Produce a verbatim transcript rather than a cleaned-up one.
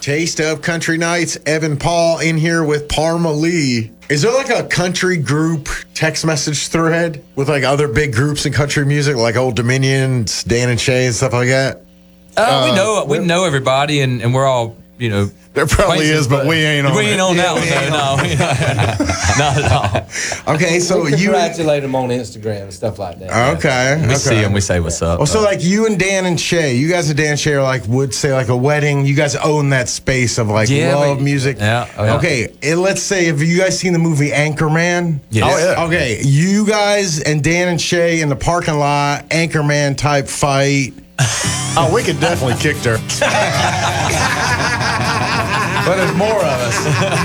Taste of Country Nights. Evan Paul in here with Parma Lee. Is there like a country group text message thread with like other big groups in country music, like Old Dominion, Dan and Shay and stuff like that? Uh, uh, we know we know everybody, and, and we're all, you know. There probably places, is, but, but we ain't on We ain't it. on yeah, that one, no. no. Not at all. Okay, so we you congratulate them on Instagram and stuff like that. Okay. We okay. see them, we say what's up. Well, so like you and Dan and Shay, you guys and Dan and Shay are like, would say like a wedding. You guys own that space of like yeah, love we, music. Yeah, oh, yeah. Okay, and let's say, have you guys seen the movie Anchorman? Yes. Oh, yeah. Okay, you guys and Dan and Shay in the parking lot, Anchorman type fight. Oh, we could definitely kick her. But there's more of us.